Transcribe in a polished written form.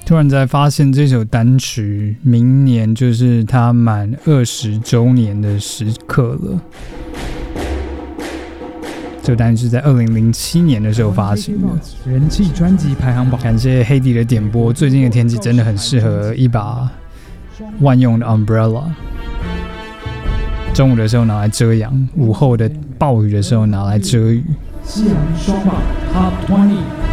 突然才发现这首单曲明年就是他满20周年的时刻了。这首单曲是在2007年的时候发行的， 人气专辑排行榜。 感谢黑迪的点播。最近的天气真的很适合一把万用的 umbrella， 中午的时候拿来遮阳，午后的暴雨的时候拿来遮雨。 西洋双榜 Top 20。